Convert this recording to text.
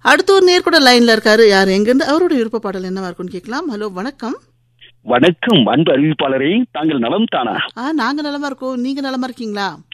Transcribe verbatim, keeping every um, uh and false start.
அடுத்த ஒரு நேர் கூட லைன்ல இருக்காரு. யார் எங்கிருந்து அவருடைய விருப்ப பாடல் என்னவா இருக்குன்னு கேட்கலாம். ஹலோ வணக்கம். வணக்கம் அன்பு அறிவிப்பாளரே, தாங்கள் நலம் தானா? ஆ நாங்க நலமா இருக்கோம். நீங்க நலமா இருக்கீங்களா?